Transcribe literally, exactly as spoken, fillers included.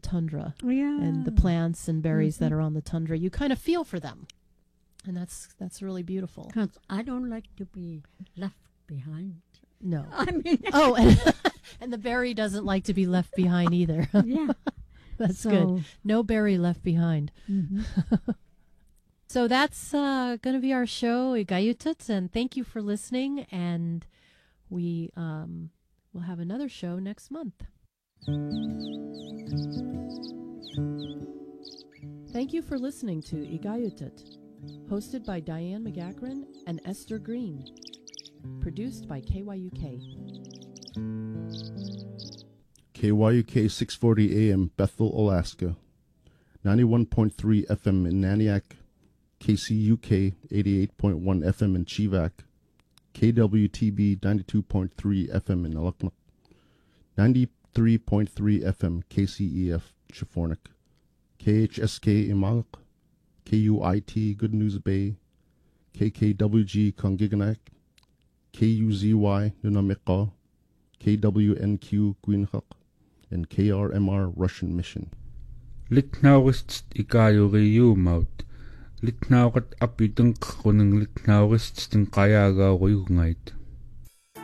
tundra. Yeah. And the plants and berries Mm-hmm. that are on the tundra. You kind of feel for them. And that's that's really beautiful. Because I don't like to be left behind. No. I mean, Oh, and, and the berry doesn't like to be left behind either. yeah. That's So- good. No berry left behind. Mhm. So that's uh, going to be our show, Igayutut, and thank you for listening. And we um, will have another show next month. Thank you for listening to Igayutut, hosted by Diane McGachran and Esther Green. Produced by K Y U K. K Y U K six forty A M, Bethel, Alaska. ninety-one point three F M in Naniak. K C U K eighty-eight point one F M in Chivak. K W T B ninety-two point three F M in Alakmak. ninety-three point three F M K C E F Chifornik. K H S K Imalak. K U I T Good News Bay. K K W G Kongiganak. K U Z Y Nunamika. K W N Q Gwinhak. And K R M R Russian Mission. Litnaurist ikayuriyuumaut. Litnaurat apitunk kunang litnaurist tin kayagauriyungait.